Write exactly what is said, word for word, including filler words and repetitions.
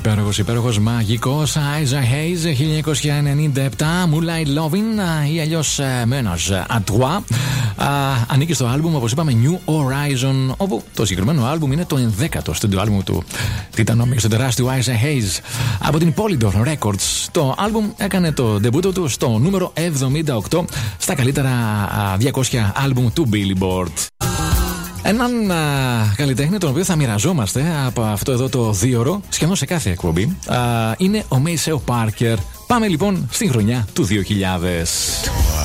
Υπέροχος, υπέροχος, μαγικός Isaac Hayes χίλια εννιακόσια ενενήντα επτά, Moonlight Lovin' ή αλλιώς Ménage à Trois. Ανήκει στο άλμπουμ, όπως είπαμε, New Horizon, όπου το συγκεκριμένο άλμπουμ είναι το ενδέκατο στούντιο άλμπουμ του τιτανομίου, στο τεράστιο Isaac Hayes από την Polydor Records. Το άλμπουμ έκανε το ντεμπούτο του στο νούμερο εβδομήντα οκτώ στα καλύτερα διακόσια άλμπουμ του Billboard. Έναν α, καλλιτέχνη τον οποίο θα μοιραζόμαστε από αυτό εδώ το δίωρο σχεδόν σε κάθε εκπομπή α, είναι ο Maceo Parker. Πάμε λοιπόν στην χρονιά του δύο χιλιάδες.